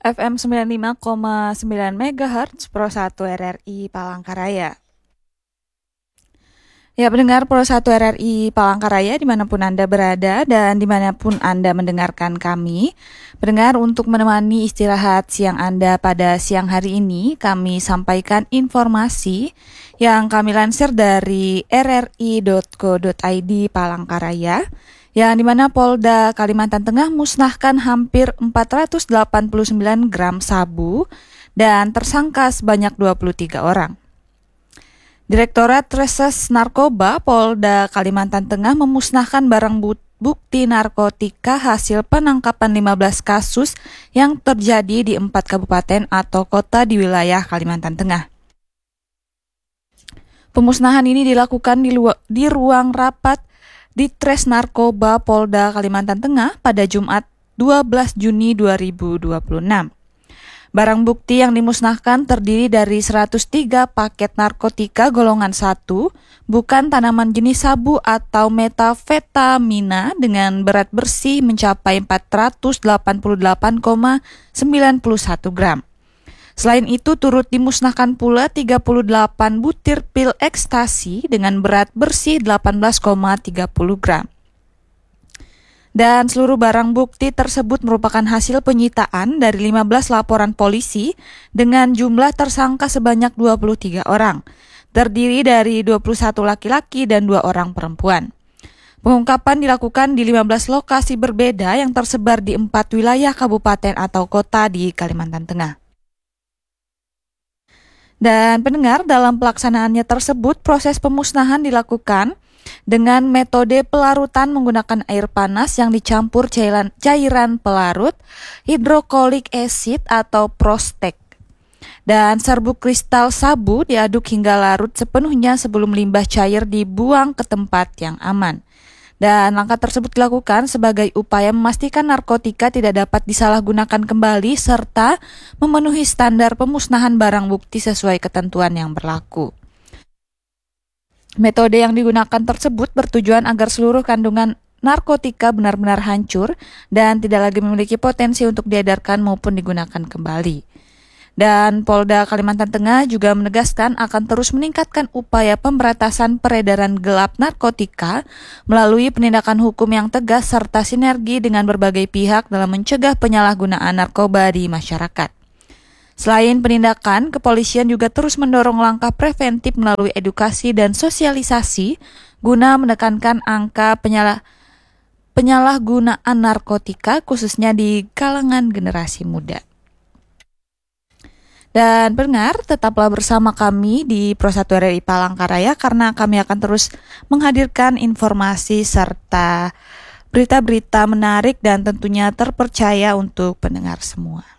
FM 95,9 MHz Pro 1 RRI Palangkaraya. Ya, pendengar Pro 1 RRI Palangkaraya dimanapun Anda berada dan dimanapun Anda mendengarkan kami. Pendengar, untuk menemani istirahat siang Anda pada siang hari ini, kami sampaikan informasi yang kami lansir dari rri.co.id Palangkaraya, yang dimana Polda Kalimantan Tengah musnahkan hampir 489 gram sabu dan tersangka sebanyak 23 orang. Direktorat Reses Narkoba Polda Kalimantan Tengah memusnahkan barang bukti narkotika hasil penangkapan 15 kasus yang terjadi di 4 kabupaten atau kota di wilayah Kalimantan Tengah. Pemusnahan ini dilakukan di ruang rapat di Tres Narkoba Polda Kalimantan Tengah pada Jumat 12 Juni 2026. Barang bukti yang dimusnahkan terdiri dari 103 paket narkotika golongan 1, bukan tanaman jenis sabu atau metafetamina dengan berat bersih mencapai 488,91 gram. Selain itu turut dimusnahkan pula 38 butir pil ekstasi dengan berat bersih 18,30 gram. Dan seluruh barang bukti tersebut merupakan hasil penyitaan dari 15 laporan polisi dengan jumlah tersangka sebanyak 23 orang, terdiri dari 21 laki-laki dan 2 orang perempuan. Pengungkapan dilakukan di 15 lokasi berbeda yang tersebar di 4 wilayah kabupaten atau kota di Kalimantan Tengah. Dan pendengar, dalam pelaksanaannya tersebut, proses pemusnahan dilakukan dengan metode pelarutan menggunakan air panas yang dicampur cairan pelarut, hidrokolik acid atau prostek. Dan serbuk kristal sabu diaduk hingga larut sepenuhnya sebelum limbah cair dibuang ke tempat yang aman. Dan langkah tersebut dilakukan sebagai upaya memastikan narkotika tidak dapat disalahgunakan kembali serta memenuhi standar pemusnahan barang bukti sesuai ketentuan yang berlaku. Metode yang digunakan tersebut bertujuan agar seluruh kandungan narkotika benar-benar hancur dan tidak lagi memiliki potensi untuk diedarkan maupun digunakan kembali. Dan Polda Kalimantan Tengah juga menegaskan akan terus meningkatkan upaya pemberantasan peredaran gelap narkotika melalui penindakan hukum yang tegas serta sinergi dengan berbagai pihak dalam mencegah penyalahgunaan narkoba di masyarakat. Selain penindakan, kepolisian juga terus mendorong langkah preventif melalui edukasi dan sosialisasi guna menekankan angka penyalahgunaan narkotika khususnya di kalangan generasi muda. Dan pendengar, tetaplah bersama kami di Pro 1 RRI Palangkaraya karena kami akan terus menghadirkan informasi serta berita-berita menarik dan tentunya terpercaya untuk pendengar semua.